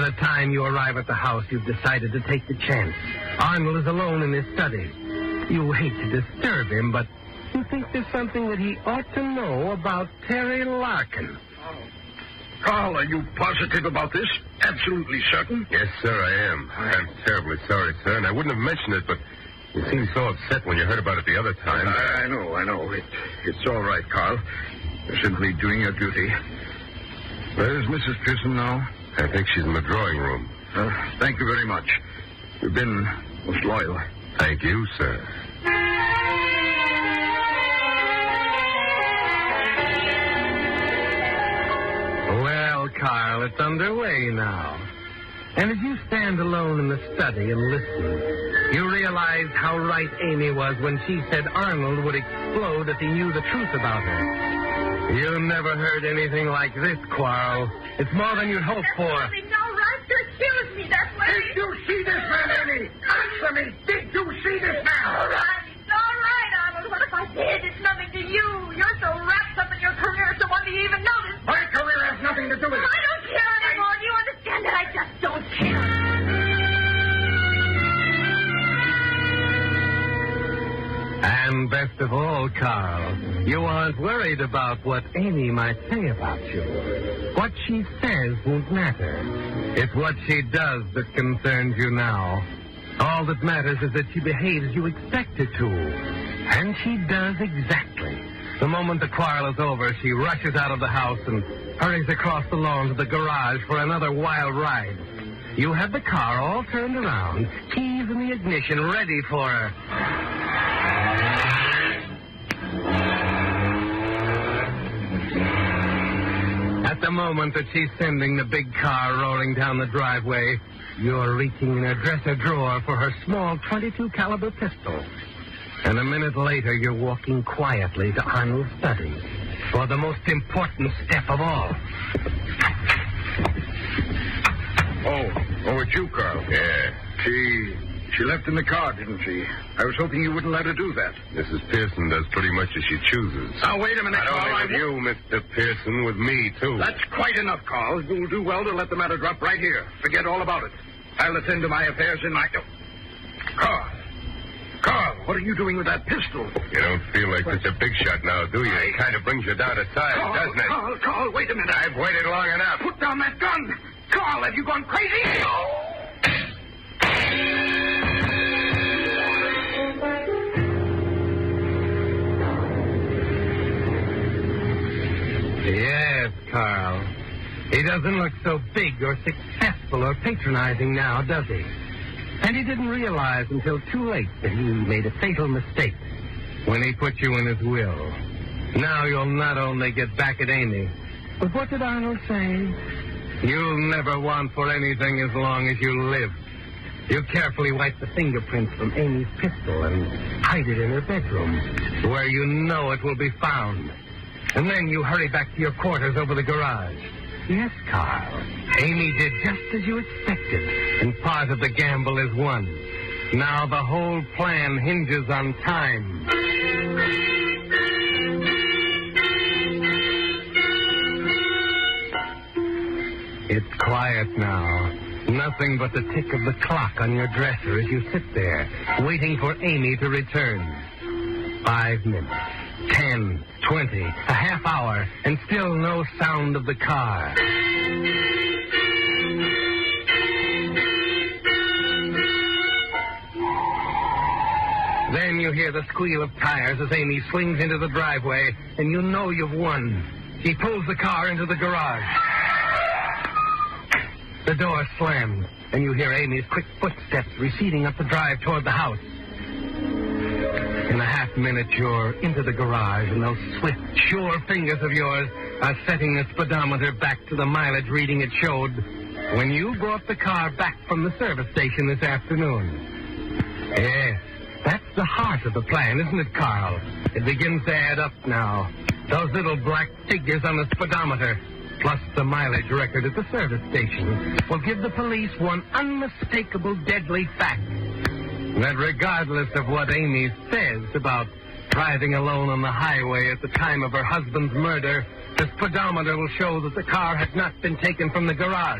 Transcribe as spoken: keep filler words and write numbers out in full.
By the time you arrive at the house, you've decided to take the chance. Arnold is alone in his study. You hate to disturb him, but you think there's something that he ought to know about Terry Larkin. Carl, are you positive about this? Absolutely certain? Yes, sir, I am. I'm terribly sorry, sir, and I wouldn't have mentioned it, but you seemed so upset when you heard about it the other time. I, I know, I know. It, it's all right, Carl. You're simply doing your duty. Where's Missus Pearson now? I think she's in the drawing room. Uh, thank you very much. You've been most loyal. Thank you, sir. Well, Carl, it's underway now. And as you stand alone in the study and listen, you realize how right Amy was when she said Arnold would explode if he knew the truth about her. You never heard anything like this, Quarrel. It's more than you'd hoped for. There's no right to accuse me. That's what Did you see this man, Amy? Answer me. Did you see this man? All right. It's all right, Arnold. What if I did? It's nothing to you. You're so wrapped up in your career, so one do you even notice? My career has nothing to do with it. I don't care anymore. Do you understand that? I just don't care. And best of all, Carl, you aren't worried about what Amy might say about you. What she says won't matter. It's what she does that concerns you now. All that matters is that she behaves as you expect her to. And she does exactly. The moment the quarrel is over, she rushes out of the house and hurries across the lawn to the garage for another wild ride. You have the car all turned around, keys in the ignition, ready for her. At the moment that she's sending the big car roaring down the driveway, you're reaching in her dresser drawer for her small twenty-two caliber pistol. And a minute later, you're walking quietly to Arnold's study for the most important step of all. Oh, oh, it's you, Carl. Yeah. She, she left in the car, didn't she? I was hoping you wouldn't let her do that. Missus Pearson does pretty much as she chooses. Now, wait a minute, Not Carl. only with you, Mister Pearson, with me, too. That's quite enough, Carl. You'll do well to let the matter drop right here. Forget all about it. I'll attend to my affairs in my... Oh. Carl. Carl, what are you doing with that pistol? You don't feel like such a big shot now, do you? It kind of brings you down to size, Carl, doesn't it? Carl, Carl, wait a minute. I've waited long enough. Put down that gun. Carl, have you gone crazy? Yes, Carl. He doesn't look so big or successful or patronizing now, does he? And he didn't realize until too late that he made a fatal mistake when he put you in his will. Now you'll not only get back at Amy, but what did Arnold say? You'll never want for anything as long as you live. You carefully wipe the fingerprints from Amy's pistol and hide it in her bedroom, where you know it will be found. And then you hurry back to your quarters over the garage. Yes, Carl. Amy did just as you expected, and part of the gamble is won. Now the whole plan hinges on time. It's quiet now. Nothing but the tick of the clock on your dresser as you sit there, waiting for Amy to return. Five minutes. Ten, twenty, a half hour, and still no sound of the car. Then you hear the squeal of tires as Amy swings into the driveway, and you know you've won. He pulls the car into the garage. The door slams, and you hear Amy's quick footsteps receding up the drive toward the house. In a half minute, you're into the garage, and those swift, sure fingers of yours are setting the speedometer back to the mileage reading it showed when you brought the car back from the service station this afternoon. Yes, that's the heart of the plan, isn't it, Carl? It begins to add up now. Those little black figures on the speedometer, plus the mileage record at the service station, will give the police one unmistakable deadly fact. That regardless of what Amy says about driving alone on the highway at the time of her husband's murder, the speedometer will show that the car had not been taken from the garage.